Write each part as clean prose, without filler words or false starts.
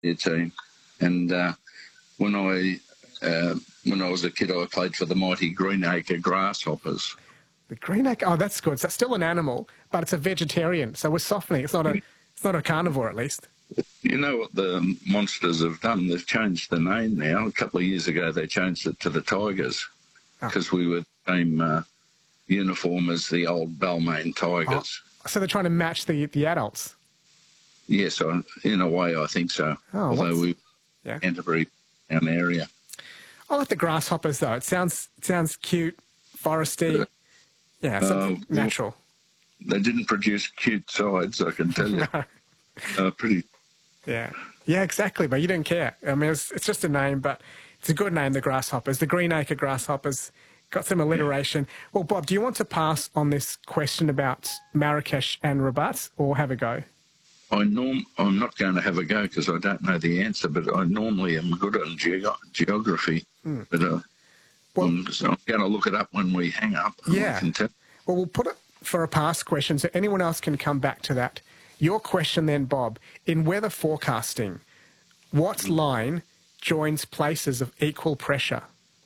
their team. And when I was a kid, I played for the mighty Greenacre Grasshoppers. The Greenacre, oh, that's good. So it's still an animal, but it's a vegetarian. So we're softening. It's not a carnivore, at least. You know what the Monsters have done? They've changed the name now. A couple of years ago, they changed it to the Tigers because we were the same uniform as the old Balmain Tigers. Oh, so they're trying to match the adults? Yes, in a way, I think so. Oh, although we Canterbury down area. I like the Grasshoppers, though. It sounds cute, foresty. Yeah, something natural. They didn't produce cute sides, I can tell you. No. Pretty. Yeah, exactly, but you didn't care. I mean, it's just a name, but it's a good name, the Grasshoppers. The Greenacre Grasshoppers got some alliteration. Well, Bob, do you want to pass on this question about Marrakesh and Rabat, or have a go? I'm not going to have a go because I don't know the answer, but I normally am good on geography. But I'm going to look it up when we hang up. Yeah. Well, we'll put it for a pass question so anyone else can come back to that. Your question then, Bob, in weather forecasting, what line joins places of equal pressure?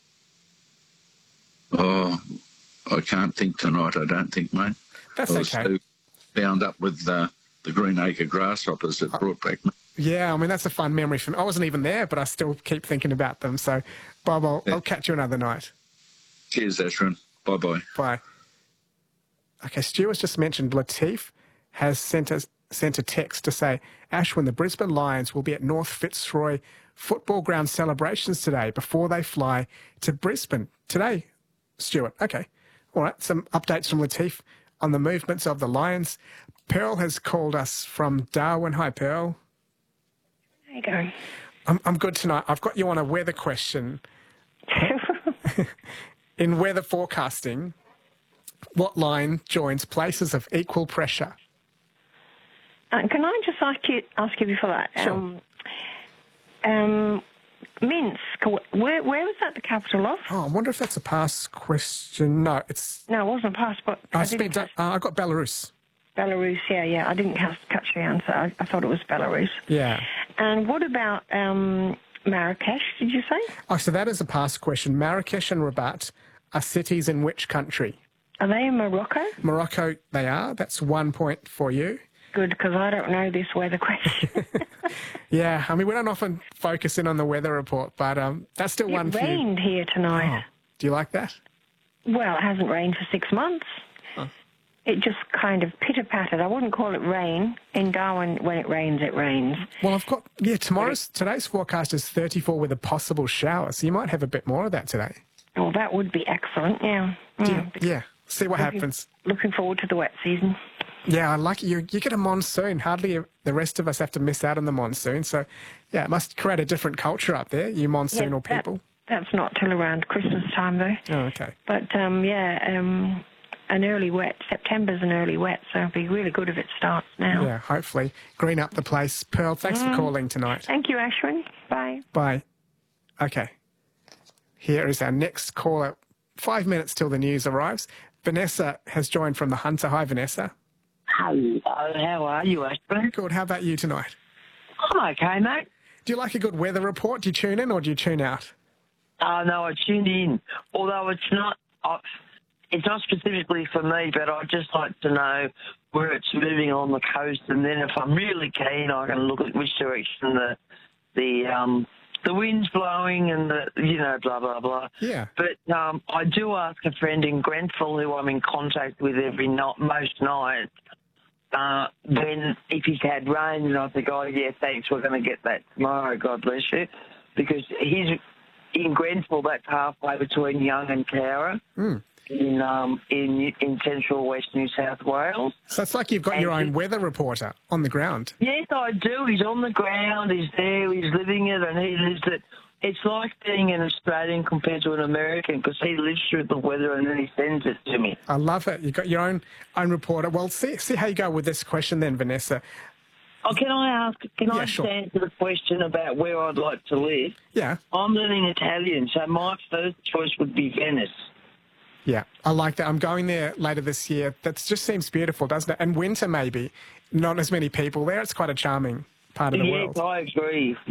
Oh, I can't think tonight, I don't think, mate. That's okay. So bound up with the Greenacre Grasshoppers that brought back. Yeah, I mean, that's a fun memory for me. I wasn't even there, but I still keep thinking about them. So, Bob, I'll catch you another night. Cheers, Ashwin. Bye-bye. Bye. Okay, Stuart's just mentioned Latif has sent a text to say, Ashwin, the Brisbane Lions will be at North Fitzroy Football Ground celebrations today before they fly to Brisbane. Today, Stuart. Okay. All right, some updates from Latif on the movements of the Lions. Pearl has called us from Darwin. Hi, Pearl. How you going? I'm good tonight. I've got you on a weather question. In weather forecasting, what line joins places of equal pressure? Can I just ask you before that? Sure. Minsk, where was that the capital of? Oh, I wonder if that's a pass question. No, it wasn't a pass, but I got Belarus. Belarus, yeah. I didn't catch the answer. I thought it was Belarus. Yeah. And what about Marrakesh, did you say? Oh, so that is a pass question. Marrakesh and Rabat are cities in which country? Are they in Morocco? Morocco, they are. That's 1 point for you. Good, because I don't know this weather question. Yeah, I mean, we don't often focus in on the weather report, but that's still one for you. It rained here tonight. Oh, do you like that? Well, it hasn't rained for 6 months. Oh. It just kind of pitter-pattered. I wouldn't call it rain. In Darwin, when it rains, it rains. Well, I've got, today's forecast is 34 with a possible shower, so you might have a bit more of that today. Oh, that would be excellent, yeah. Yeah, see what happens. Looking forward to the wet season. Yeah, I like it. You get a monsoon. Hardly the rest of us have to miss out on the monsoon. So, yeah, it must create a different culture up there, you monsoonal people. That's not till around Christmas time, though. Oh, okay. But, an early wet. September's an early wet, so it'd be really good if it starts now. Yeah, hopefully. Green up the place. Pearl, thanks for calling tonight. Thank you, Ashwin. Bye. Bye. Okay. Here is our next caller. 5 minutes till the news arrives. Vanessa has joined from the Hunter. Hi, Vanessa. Hello, how are you, Ashwin? Good. How about you tonight? I'm okay, mate. Do you like a good weather report? Do you tune in or do you tune out? No, I tune in. Although it's not specifically for me, but I'd just like to know where it's moving on the coast, and then if I'm really keen, I can look at which direction the wind's blowing and blah, blah, blah. Yeah. But I do ask a friend in Grenfell who I'm in contact with most nights, if he's had rain, and I think, oh, yeah, thanks, we're going to get that tomorrow, God bless you, because he's in Grenfell, that's halfway between Young and Cowra. In central west New South Wales. So it's like you've got your own weather reporter on the ground. Yes, I do. He's on the ground, he's there, he's living it, and he lives it. It's like being an Australian compared to an American, because he lives through the weather and then he sends it to me. I love it. You've got your own reporter. Well, see how you go with this question then, Vanessa. Oh, can I sure. answer the question about where I'd like to live? Yeah. I'm learning Italian, so my first choice would be Venice. Yeah, I like that. I'm going there later this year. That just seems beautiful, doesn't it? And winter maybe. Not as many people there. It's quite a charming part of the world. Yes, I agree.